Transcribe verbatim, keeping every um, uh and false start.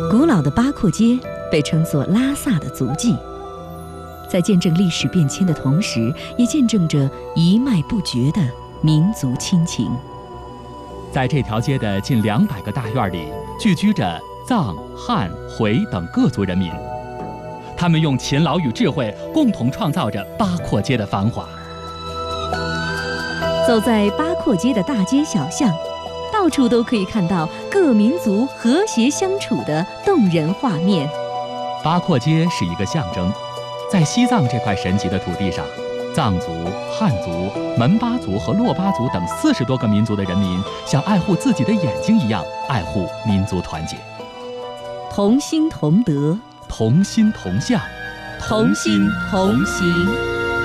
古老的八廓街被称作拉萨的足迹，在见证历史变迁的同时，也见证着一脉不绝的民族亲情。 在这条街的近两百个大院里，聚居着藏、汉、回等各族人民，他们用勤劳与智慧共同创造着八廓街的繁华。 走在八廓街的大街小巷，到处都可以看到各民族和谐相处的动人画面。 八廓街是一个象征，在西藏这块神奇的土地上，藏族、汉族、门巴族和珞巴族等四十多个民族的人民，像爱护自己的眼睛一样爱护民族团结， 同心同德， 同心同向， 同心同行。